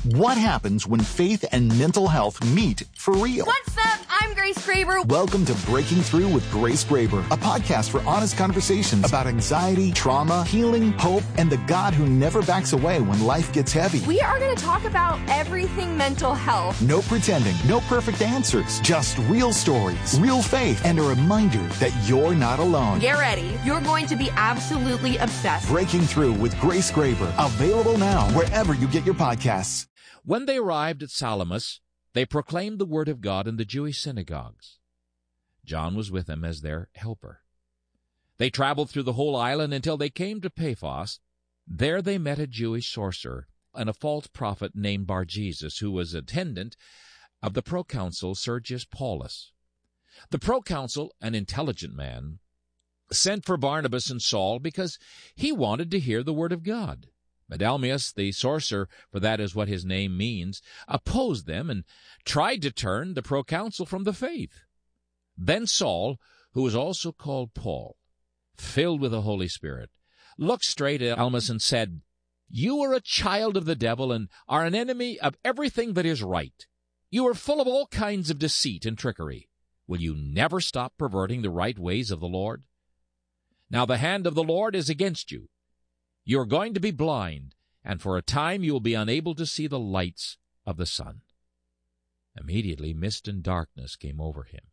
What happens when faith and mental health meet for real? What's up? I'm Grace Graber. Welcome to Breaking Through with Grace Graber, a podcast for honest conversations about anxiety, trauma, healing, hope, and the God who never backs away when life gets heavy. We are going to talk about everything mental health. No pretending, no perfect answers, just real stories, real faith, and a reminder that you're not alone. Get ready. You're going to be absolutely obsessed. Breaking Through with Grace Graber, available now wherever you get your podcasts. When they arrived at Salamis, they proclaimed the word of God in the Jewish synagogues. John was with them as their helper. They traveled through the whole island until they came to Paphos. There they met a Jewish sorcerer and a false prophet named Bar-Jesus, who was attendant of the proconsul Sergius Paulus. The proconsul, an intelligent man, sent for Barnabas and Saul because he wanted to hear the word of God. Madalmius, the sorcerer, for that is what his name means, opposed them and tried to turn the proconsul from the faith. Then Saul, who was also called Paul, filled with the Holy Spirit, looked straight at Almas and said, "You are a child of the devil and are an enemy of everything that is right. You are full of all kinds of deceit and trickery. Will you never stop perverting the right ways of the Lord? Now the hand of the Lord is against you. You are going to be blind, and for a time you will be unable to see the lights of the sun." Immediately mist and darkness came over him,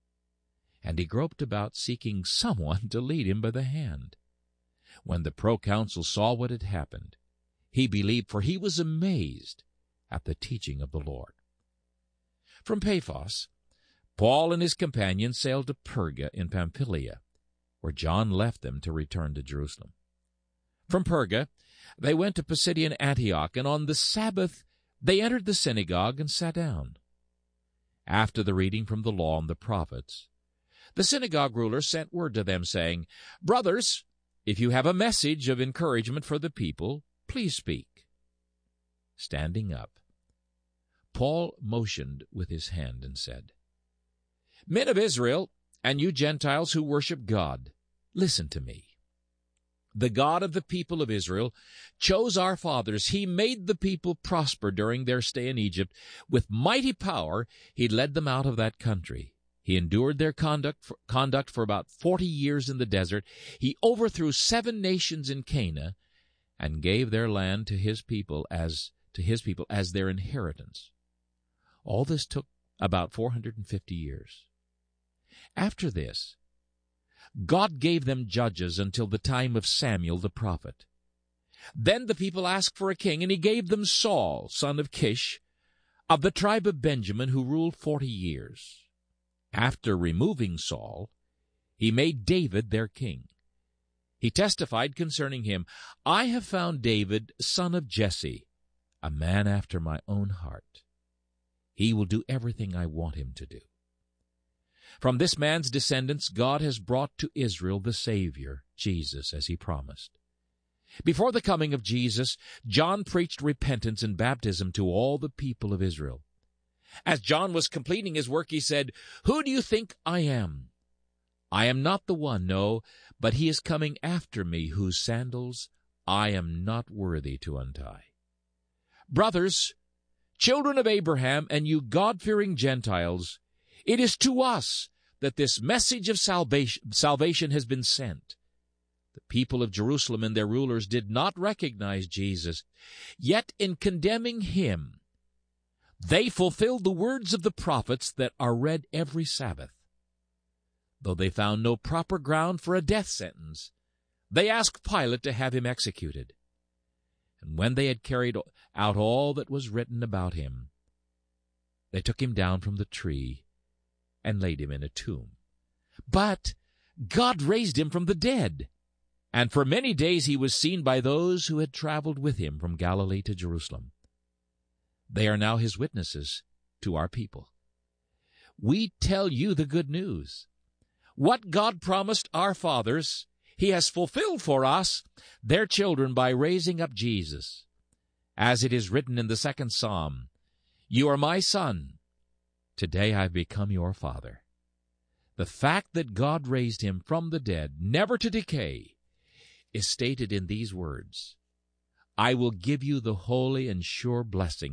and he groped about seeking someone to lead him by the hand. When the proconsul saw what had happened, he believed, for he was amazed at the teaching of the Lord. From Paphos, Paul and his companions sailed to Perga in Pamphylia, where John left them to return to Jerusalem. From Perga, they went to Pisidian Antioch, and on the Sabbath they entered the synagogue and sat down. After the reading from the law and the prophets, the synagogue ruler sent word to them, saying, "Brothers, if you have a message of encouragement for the people, please speak." Standing up, Paul motioned with his hand and said, "Men of Israel, and you Gentiles who worship God, listen to me. The God of the people of Israel chose our fathers. He made the people prosper during their stay in Egypt. With mighty power, he led them out of that country. He endured their conduct for about 40 years in the desert. He overthrew 7 nations in Canaan and gave their land to his people as their inheritance. All this took about 450 years. After this, God gave them judges until the time of Samuel the prophet. Then the people asked for a king, and he gave them Saul, son of Kish, of the tribe of Benjamin, who ruled 40 years. After removing Saul, he made David their king. He testified concerning him, "I have found David, son of Jesse, a man after my own heart. He will do everything I want him to do." From this man's descendants, God has brought to Israel the Savior, Jesus, as he promised. Before the coming of Jesus, John preached repentance and baptism to all the people of Israel. As John was completing his work, he said, "Who do you think I am? I am not the one, no, but he is coming after me, whose sandals I am not worthy to untie. Brothers, children of Abraham, and you God-fearing Gentiles, it is to us that this message of salvation has been sent. The people of Jerusalem and their rulers did not recognize Jesus, yet in condemning him, they fulfilled the words of the prophets that are read every Sabbath. Though they found no proper ground for a death sentence, they asked Pilate to have him executed. And when they had carried out all that was written about him, they took him down from the tree and laid him in a tomb. But God raised him from the dead, and for many days he was seen by those who had traveled with him from Galilee to Jerusalem. They are now his witnesses to our people. We tell you the good news. What God promised our fathers, he has fulfilled for us, their children, by raising up Jesus. As it is written in the 2nd Psalm, "You are my son. Today I have become your father." The fact that God raised him from the dead, never to decay, is stated in these words, "I will give you the holy and sure blessing